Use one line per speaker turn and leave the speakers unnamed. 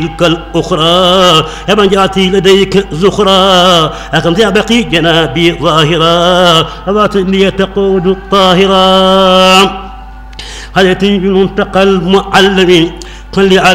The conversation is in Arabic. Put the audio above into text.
تلك الأخرى يا من جاتي لديك زخرا أكم بقي جنابي ظاهرا أباتني تقود الطاهرا هل يتم بمنتقى المعلم قل